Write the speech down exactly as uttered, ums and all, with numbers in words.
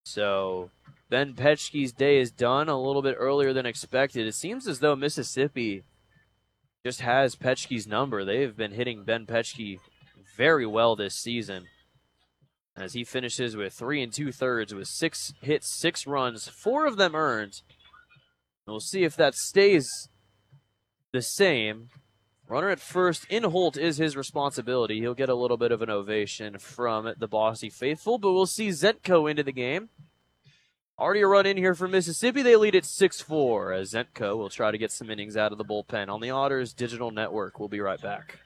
So Ben Petchke's day is done a little bit earlier than expected. It seems as though Mississippi just has Petchke's number. They've been hitting Ben Petchke very well this season, as he finishes with three and two thirds with six hits, six runs, four of them earned. We'll see if that stays the same. Runner at first in Holt is his responsibility. He'll get a little bit of an ovation from the Bosse faithful, but we'll see Zentko into the game. Already a run in here for Mississippi. They lead at six four as Zentko will try to get some innings out of the bullpen on the Otters Digital Network. We'll be right back.